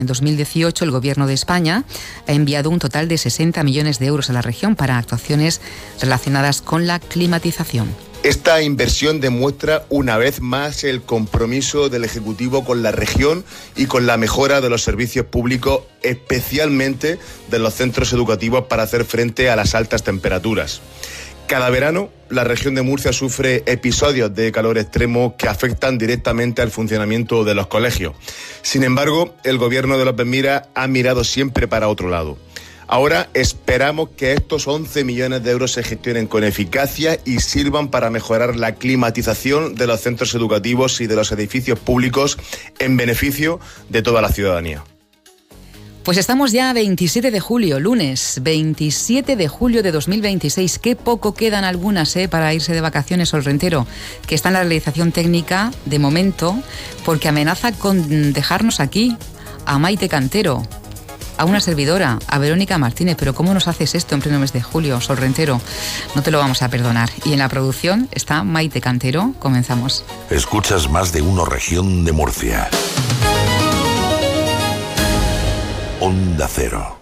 En 2018, el Gobierno de España ha enviado un total de 60 millones de euros a la región para actuaciones relacionadas con la climatización. Esta inversión demuestra una vez más el compromiso del Ejecutivo con la región y con la mejora de los servicios públicos, especialmente de los centros educativos, para hacer frente a las altas temperaturas. Cada verano, la región de Murcia sufre episodios de calor extremo que afectan directamente al funcionamiento de los colegios. Sin embargo, el Gobierno de López Miras ha mirado siempre para otro lado. Ahora esperamos que estos 11 millones de euros se gestionen con eficacia y sirvan para mejorar la climatización de los centros educativos y de los edificios públicos en beneficio de toda la ciudadanía. Pues estamos ya a 27 de julio, lunes 27 de julio de 2026. Qué poco quedan algunas para irse de vacaciones, Sol Rentero, que está en la realización técnica de momento, porque amenaza con dejarnos aquí a Maite Cantero, a una servidora, a Verónica Martínez. Pero ¿cómo nos haces esto en pleno mes de julio, Sol Rentero? No te lo vamos a perdonar. Y en la producción está Maite Cantero. Comenzamos. Escuchas Más de Uno Región de Murcia. Onda Cero.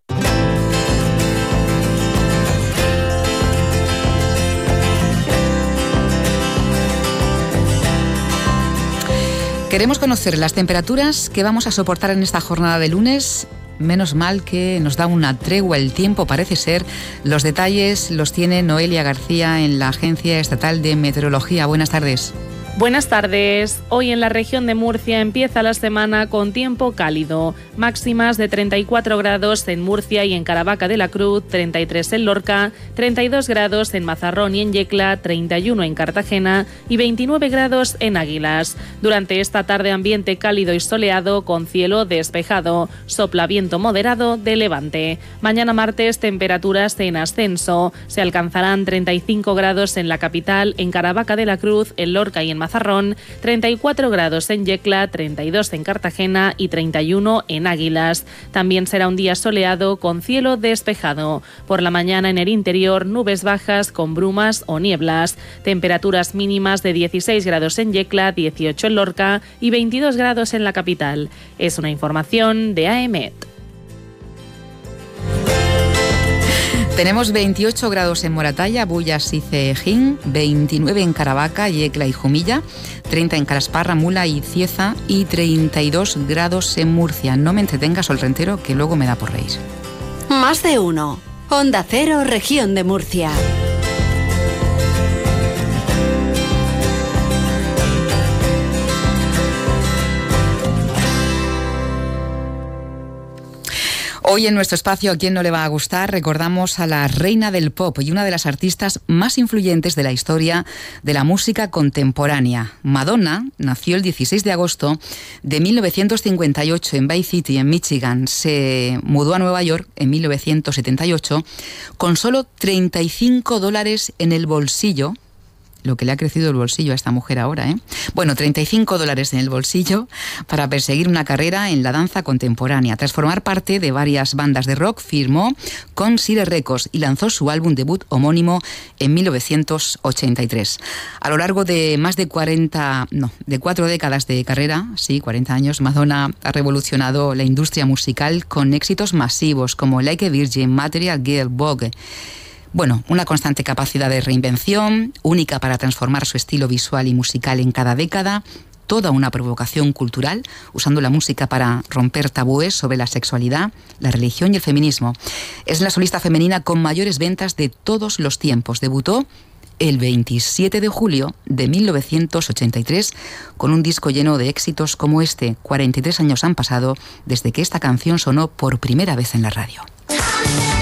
Queremos conocer las temperaturas que vamos a soportar en esta jornada de lunes. Menos mal que nos da una tregua el tiempo, parece ser. Los detalles los tiene Noelia García en la Agencia Estatal de Meteorología. Buenas tardes. Buenas tardes. Hoy en la región de Murcia empieza la semana con tiempo cálido. Máximas de 34 grados en Murcia y en Caravaca de la Cruz, 33 en Lorca, 32 grados en Mazarrón y en Yecla, 31 en Cartagena y 29 grados en Águilas. Durante esta tarde ambiente cálido y soleado con cielo despejado. Sopla viento moderado de levante. Mañana martes temperaturas en ascenso. Se alcanzarán 35 grados en la capital, en Caravaca de la Cruz, en Lorca y en Mazarrón, 34 grados en Yecla, 32 en Cartagena y 31 en Águilas. También será un día soleado con cielo despejado. Por la mañana en el interior, nubes bajas con brumas o nieblas. Temperaturas mínimas de 16 grados en Yecla, 18 en Lorca y 22 grados en la capital. Es una información de AEMET. Tenemos 28 grados en Moratalla, Bullas y Cejín, 29 en Caravaca, Yecla y Jumilla, 30 en Calasparra, Mula y Cieza y 32 grados en Murcia. No me entretengas, Sol Rentero, que luego me da por reír. Más de uno. Onda Cero, región de Murcia. Hoy en nuestro espacio, ¿a quién no le va a gustar? Recordamos a la reina del pop y una de las artistas más influyentes de la historia de la música contemporánea. Madonna nació el 16 de agosto de 1958 en Bay City, en Michigan. Se mudó a Nueva York en 1978 con solo $35 en el bolsillo. Lo que le ha crecido el bolsillo a esta mujer ahora, ¿eh? Bueno, $35 en el bolsillo para perseguir una carrera en la danza contemporánea. Tras formar parte de varias bandas de rock, firmó con Sire Records y lanzó su álbum debut homónimo en 1983. A lo largo de más de 4 décadas de carrera, sí, 40 años, Madonna ha revolucionado la industria musical con éxitos masivos como Like a Virgin, Material Girl, Vogue. Bueno, una constante capacidad de reinvención, única para transformar su estilo visual y musical en cada década, toda una provocación cultural, usando la música para romper tabúes sobre la sexualidad, la religión y el feminismo. Es la solista femenina con mayores ventas de todos los tiempos. Debutó el 27 de julio de 1983 con un disco lleno de éxitos como este. 43 años han pasado desde que esta canción sonó por primera vez en la radio.